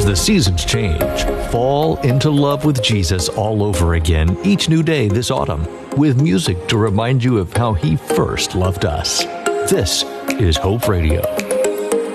As the seasons change, fall into love with Jesus all over again each new day this autumn with music to remind you of how he first loved us. This is Hope Radio.